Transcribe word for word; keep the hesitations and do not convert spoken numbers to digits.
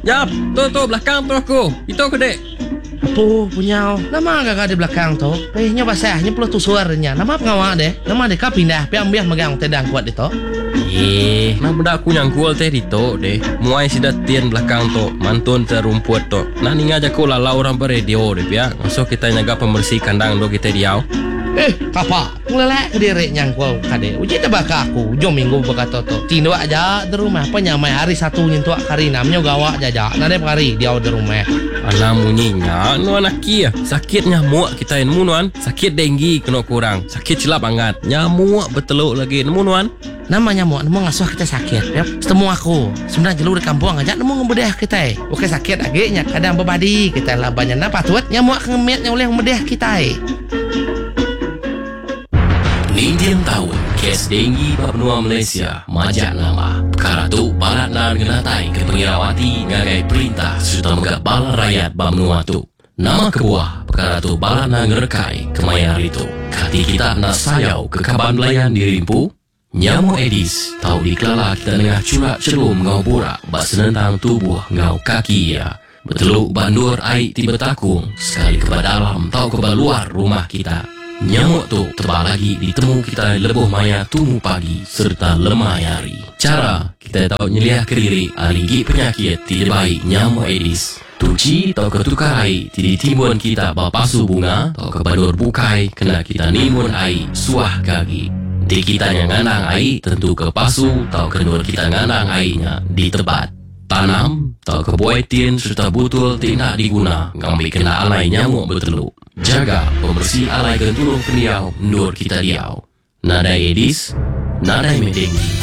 Yap, tu tu belakang tu aku. Itu aku dek. Apa punya? Nama agak di belakang tu. Eh, nya basahnya perlu tu suaranya. Nama pengawal deh. Nama deh kau pindah. Piang biar megang tedang kuat itu. Eh, nah benda aku nyangkul teh itu deh. Muai sidat tian belakang tu, mantun terumput tu. Nah ni ngajak aku lalau orang beradio deh ya. Masuk kita nyaga pembersih kandang do kita diau. Eh, kapa? Ngelelak ke diri nyangkul kade. Uji tebak aku. Jom minggu berkata tu. Tindu aja di rumah. Penyamai hari satu nyentuh hari namanya gawak jaja. Nade hari dia di rumah. Alah munyinya, nu anak kia. Sakit nyamuk kita nemu nuan. Sakit denggi kena kurang. Sakit celap angat. Nyamuk beteluk lagi nemu nuan. Nama nyamuk nemu ngasuh kita sakit. Ya, setemu aku. Sebenarnya jelur di kampung aja nemu ngebedah kita. Oke sakit lagi nya kadang bebadi kita lah banyak napa tuat nyamuk ngemetnya oleh ngebedah kita. Indian tahun kes denggi Papua Malaysia majak lama perkara tu balat nan ngenatai ke pengirawati ngagai perintah serta megak balat rakyat Bamnua tu nama kebuah perkara tu balat nan ngerekai kemayan itu kati kita nak sayau ke kaban belayan dirimpu nyamuk Aedes tahu dikelala kita tengah curak cerum ngau burak bak senentang tubuh ngau kaki ya beteluk bandur air tiba takung sekali kepada dalam tahu kepada luar rumah kita. Nyamuk tu tebal lagi ditemu kita lebuh maya tumu pagi serta lemah hari. Cara kita tahu nyeliah ke diri aligi penyakit tidak baik nyamuk Aedes. Tuci atau ketukar air tidak timbun kita bapasu bunga atau kebadur bukai kena kita nimun air suah kaki. Di kita yang ngandang air tentu kepasu atau kenur kita ngandang airnya di tebat. Tanam atau kebuaitin serta butul tidak diguna ngambil kena alai nyamuk berteluk. Jaga pembersih alai gentulung peniau nur kita diau. Nadai Aedes, nadai Medenggi.